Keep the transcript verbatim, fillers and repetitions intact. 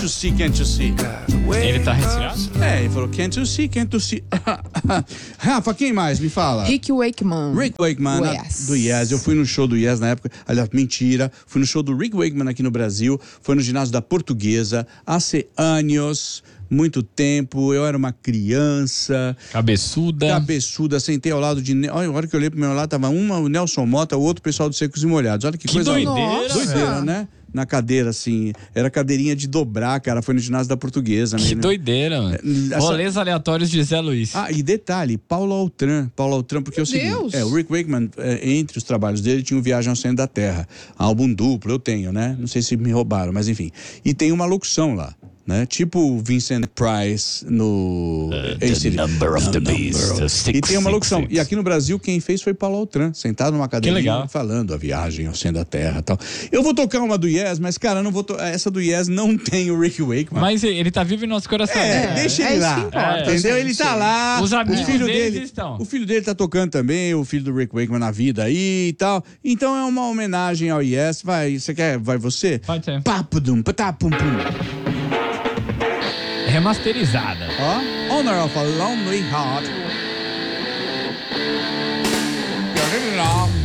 You see, can't you see? Ele tá resfriado? É, ele falou, can't you see, can't you see? Rafa, quem mais? Me fala. Rick Wakeman. Rick Wakeman, do na- Yes. do Yes. Eu fui no show do Yes na época. Aliás, mentira. Fui no show do Rick Wakeman aqui no Brasil. Foi no ginásio da Portuguesa. Há anos, muito tempo. Eu era uma criança. Cabeçuda. Cabeçuda, sentei ao lado de... Olha, a hora que eu olhei pro meu lado, tava uma, o Nelson Mota, o outro pessoal do Secos e Molhados. Olha que, Que coisa... doideira, Nossa. Doideira, né? Na cadeira, assim. Era cadeirinha de dobrar, cara. Foi no ginásio da Portuguesa. Que né? doideira, mano. Essa- Rolês aleatórios de Zé Luiz. Ah, e detalhe, Paulo Altran. Paulo Altran, porque é o seguinte... Deus! É, o Rick Wakeman, é, entre os trabalhos dele, tinha o Viagem ao Centro da Terra. Álbum duplo, eu tenho, né? Não sei se me roubaram, mas enfim. E tem uma locução lá, né? Tipo o Vincent Price no... Esse- number of the beast, of- six, E tem uma six, locução. six. E aqui no Brasil, quem fez foi Paulo Altran, sentado numa cadeirinha, legal. falando a viagem ao centro da Terra e tal. Eu vou tocar uma do Yes, mas, cara, eu não vou to... essa do Yes não tem o Rick Wakeman. Mas ele tá vivo em nosso coração. É, né? deixa é ele isso lá. que importa, entendeu? gente. Ele tá lá. Os amigos o filho deles dele estão. O filho dele tá tocando também, o filho do Rick Wakeman na vida aí e tal. Então é uma homenagem ao Yes. Vai, você quer? Vai você? Pode ser. Papudum, patapum, pum. Remasterizada. Ó, Honor of a Lonely Heart. You're in love.